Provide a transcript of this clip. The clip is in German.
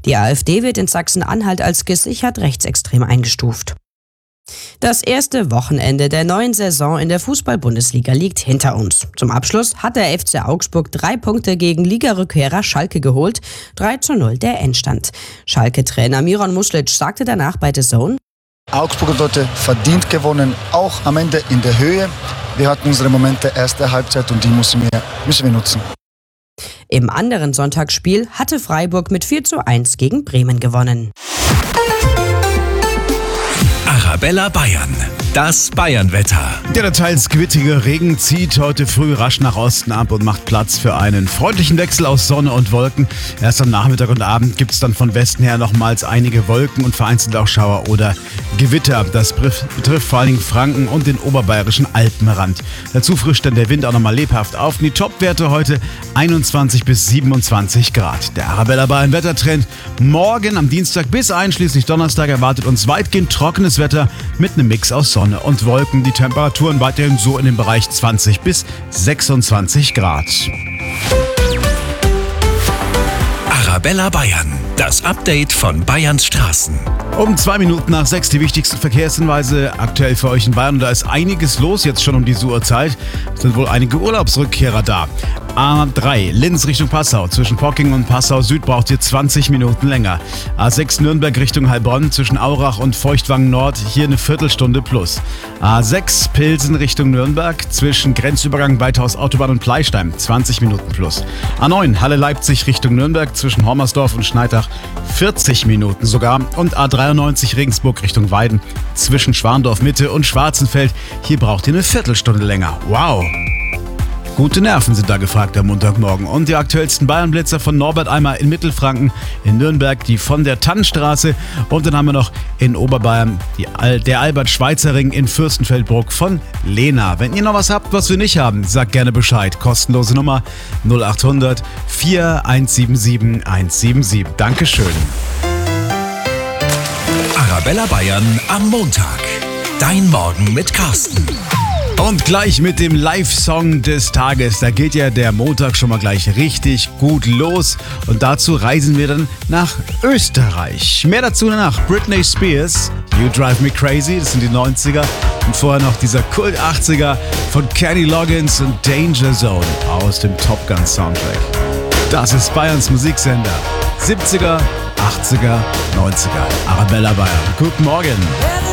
Die AfD wird in Sachsen-Anhalt als gesichert rechtsextrem eingestuft. Das erste Wochenende der neuen Saison in der Fußball-Bundesliga liegt hinter uns. Zum Abschluss hat der FC Augsburg 3 Punkte gegen Ligarückkehrer Schalke geholt. 3:0 der Endstand. Schalke-Trainer Miron Muslic sagte danach bei The Zone: Augsburg hat heute verdient gewonnen, auch am Ende in der Höhe. Wir hatten unsere Momente erste Halbzeit und die müssen wir nutzen. Im anderen Sonntagsspiel hatte Freiburg mit 4:1 gegen Bremen gewonnen. Arabella Bayern, das Bayernwetter. Der teils gewittrige Regen zieht heute früh rasch nach Osten ab und macht Platz für einen freundlichen Wechsel aus Sonne und Wolken. Erst am Nachmittag und Abend gibt es dann von Westen her nochmals einige Wolken und vereinzelt auch Schauer oder Gewitter. Das betrifft vor allen Dingen Franken und den oberbayerischen Alpenrand. Dazu frischt dann der Wind auch nochmal lebhaft auf. Die Topwerte heute 21 bis 27 Grad. Der Arabella Bayern Wettertrend. Morgen am Dienstag bis einschließlich Donnerstag erwartet uns weitgehend trockenes Wetter mit einem Mix aus Sonne und Wolken. Die Temperaturen weiterhin so in dem Bereich 20 bis 26 Grad. Arabella Bayern, das Update von Bayerns Straßen. Um 2 Minuten nach 6 die wichtigsten Verkehrshinweise aktuell für euch in Bayern. Da ist einiges los jetzt schon um diese Uhrzeit. Es sind wohl einige Urlaubsrückkehrer da. A3 Linz Richtung Passau. Zwischen Pocking und Passau Süd braucht ihr 20 Minuten länger. A6 Nürnberg Richtung Heilbronn. Zwischen Aurach und Feuchtwangen Nord hier eine Viertelstunde plus. A6 Pilsen Richtung Nürnberg. Zwischen Grenzübergang Weithaus Autobahn und Pleistein 20 Minuten plus. A9 Halle Leipzig Richtung Nürnberg. Zwischen Hommersdorf und Schneidach 40 Minuten sogar. Und A93 Regensburg Richtung Weiden. Zwischen Schwandorf Mitte und Schwarzenfeld. Hier braucht ihr eine Viertelstunde länger. Wow! Gute Nerven sind da gefragt am Montagmorgen. Und die aktuellsten Bayernblitzer von Norbert Eimer in Mittelfranken, in Nürnberg, die von der Tannstraße. Und dann haben wir noch in Oberbayern der Albert-Schweitzer-Ring in Fürstenfeldbruck von Lena. Wenn ihr noch was habt, was wir nicht haben, sagt gerne Bescheid. Kostenlose Nummer 0800 4177 177. Dankeschön. Arabella Bayern am Montag. Dein Morgen mit Carsten. Und gleich mit dem Live-Song des Tages. Da geht ja der Montag schon mal gleich richtig gut los. Und dazu reisen wir dann nach Österreich. Mehr dazu danach. Britney Spears, You Drive Me Crazy, das sind die 90er. Und vorher noch dieser Kult 80er von Kenny Loggins und Danger Zone aus dem Top Gun Soundtrack. Das ist Bayerns Musiksender. 70er, 80er, 90er. Arabella Bayern. Guten Morgen.